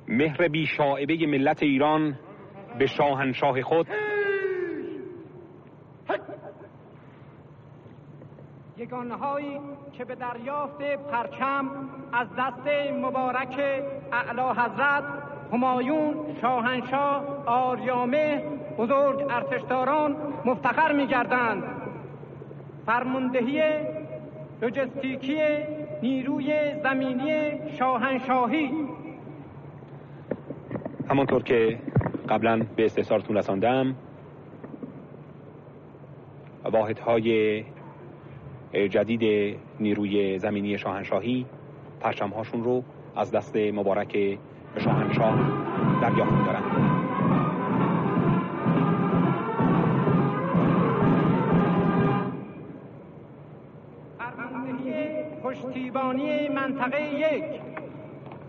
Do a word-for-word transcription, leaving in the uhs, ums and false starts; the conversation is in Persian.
مهر بی شائبه ملت ایران به شاهنشاه خود. یگانهایی که به دریافت پرچم از دست مبارک اعلی حضرت همایون شاهنشاه آریامهر بزرگ ارتشداران مفتخر می‌گردند. فرماندهی لوجستیکی نیروی زمینی شاهنشاهی. همانطور که قبلا به استحضارتون رساندم، واحدهای جدید نیروی زمینی شاهنشاهی پرچم‌هاشون رو از دست مبارک شاهنشاه دریافت می‌کنند. فرماندهی پشتیبانی منطقه یک